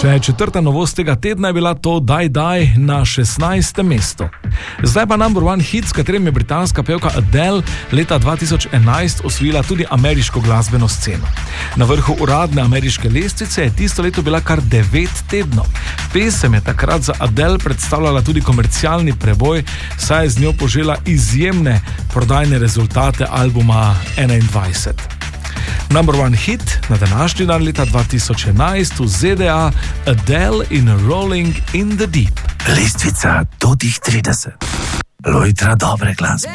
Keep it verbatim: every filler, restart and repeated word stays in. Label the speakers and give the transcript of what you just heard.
Speaker 1: Še četrta novost tega tedna je bila to Die Die na šestnajstem mestu. Zdaj pa number one hit, s katerim je britanska pevka Adele leta dva tisoč enajst osvojila tudi ameriško glasbeno sceno. Na vrhu uradne ameriške lestvice je tisto leto bila kar devet tednov. Pesem je takrat za Adele predstavljala tudi komercialni preboj, saj je z njo požela izjemne prodajne rezultate albuma enaindvajset. Number one hit na današnji dan leta dva tisoč enajst v Z D A, Adele in Rolling in the Deep.
Speaker 2: Lestvica do tih trideset. Lojtra dobre glasbe.